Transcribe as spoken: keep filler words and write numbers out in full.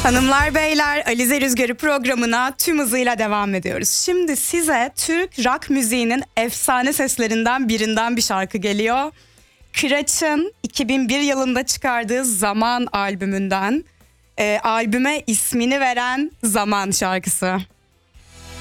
Hanımlar beyler, Alize Rüzgarı programına tüm hızıyla devam ediyoruz. Şimdi size Türk rock müziğinin efsane seslerinden birinden bir şarkı geliyor. Kıraç'ın iki bin bir yılında çıkardığı Zaman albümünden, e, albüme ismini veren Zaman şarkısı.